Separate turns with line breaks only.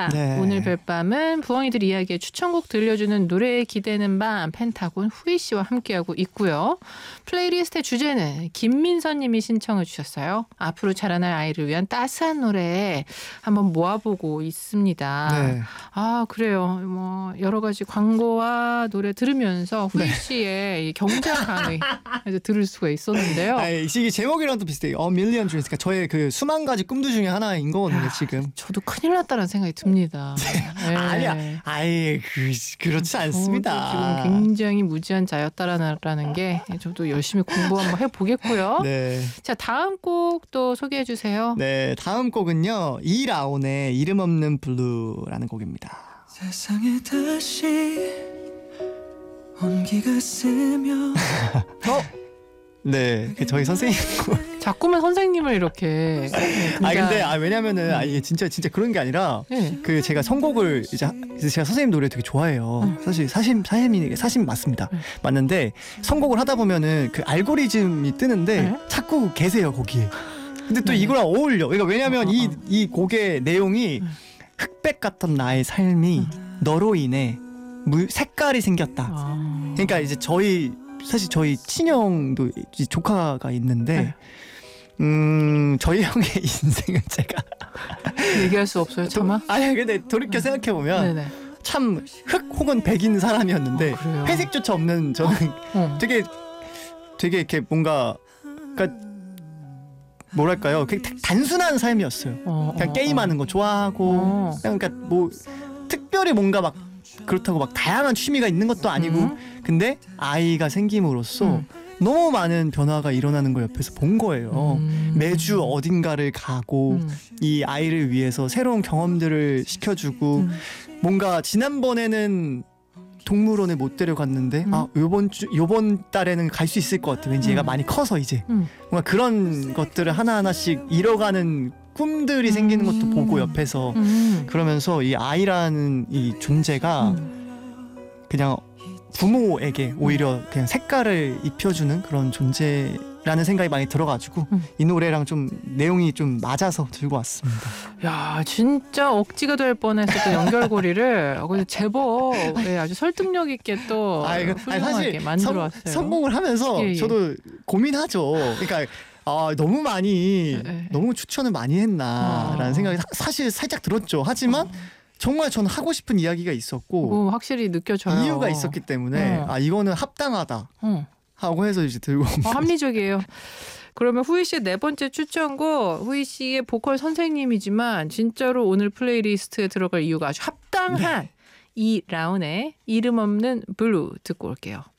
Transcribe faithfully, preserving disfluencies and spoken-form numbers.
네.
오늘 별밤은 부엉이들 이야기의 추천곡 들려주는 노래에 기대는 밤 펜타곤 후이 씨와 함께하고 있고요. 플레이리스트의 주제는 김민선 님이 신청해 주셨어요. 앞으로 자라날 아이를 위한 따스한 노래 한번 모아보고 있습니다.
네.
아 그래요. 뭐 여러 가지 광고와 노래 들으면서 후이
네.
씨의 이 경제감을 들을 수가 있었는데요.
아, 이 제목이랑 또 비슷해요. 어 밀리언 드림스. 그러니까 저의 그 수만 가지 꿈들 중에 하나인 거거든요.
야,
지금.
저도 큰일 났다는 생각이 듭니다. 네.
아니야. 아예 그 그렇지 않습니다.
저도 지금 굉장히 무지한 자였다라는 게 저도 열심히 공부 한번 해보겠고요.
네.
자 다음 곡 또 소개해 주세요.
네, 다음 곡은요. 이라온의 이름 없는 블루라는 곡입니다.
세상에 다시 온기가 스며
어?
네, 그 저희 선생님.
자꾸만 선생님을 이렇게.
아 근데 아 왜냐면은 아 이게 진짜 진짜 그런 게 아니라
네.
그 제가 선곡을 이제 하- 이제 제가 선생님 노래 되게 좋아해요.
음.
사실 사심 사심이 사심 맞습니다.
음.
맞는데 선곡을 하다 보면은 그 알고리즘이 뜨는데
네.
자꾸 계세요 거기에. 근데 또
네.
이거랑 어울려. 그러니까 왜냐면
어, 어,
이
어.
이 곡의 내용이
음.
흑백 같던 나의 삶이 너로 인해 물 색깔이 생겼다.
아.
그러니까 이제 저희 사실 저희 친형도 이제 조카가 있는데
네.
음 저희 형의 인생을 제가
얘기할 수 없어요, 참아.
아니 근데 돌이켜 생각해 보면
네네.
참 흑 혹은 백인 사람이었는데
어, 그래요?
회색조차 없는 저는
어.
되게 되게 이렇게 뭔가 그러니까 뭐랄까요? 되게 단순한 삶이었어요.
어,
그냥
어,
게임하는 거 좋아하고
어.
그냥 그러니까 뭐 특별히 뭔가 막 그렇다고 막 다양한 취미가 있는 것도 아니고
음.
근데 아이가 생김으로써
음.
너무 많은 변화가 일어나는 걸 옆에서 본 거예요.
음.
매주 어딘가를 가고
음.
이 아이를 위해서 새로운 경험들을 시켜주고
음.
뭔가 지난번에는 동물원에 못 데려갔는데
음.
아 요번 주 요번 달에는 갈 수 있을 것 같아. 왠지
음.
얘가 많이 커서 이제
음.
뭔가 그런 것들을 하나하나씩 이뤄가는 꿈들이 생기는 것도
음.
보고 옆에서
음.
그러면서 이 아이라는 이 존재가
음.
그냥 부모에게 오히려 그냥 색깔을 입혀주는 그런 존재라는 생각이 많이 들어가지고
음.
이 노래랑 좀 내용이 좀 맞아서 들고 왔습니다.
야 진짜 억지가 될 뻔했었던 연결고리를 어, 제법 예, 아주 설득력 있게 또
아, 이거, 아니,
훌륭하게 만들어 왔어요.
선, 성공을 하면서
예, 예.
저도 고민하죠. 그러니까 아, 너무 많이
예, 예.
너무 추천을 많이 했나라는
어.
생각이 사, 사실 살짝 들었죠. 하지만
어.
정말 저는 하고 싶은 이야기가 있었고
뭐 확실히 느껴져요.
이유가 있었기 때문에
어.
아 이거는 합당하다
어.
하고 해서 이제 들고 온
어, 합리적이에요. 그러면 후이 씨의 네 번째 추천곡 후이 씨의 보컬 선생님이지만 진짜로 오늘 플레이리스트에 들어갈 이유가 아주 합당한 이 라운의 이름 없는 블루 듣고 올게요.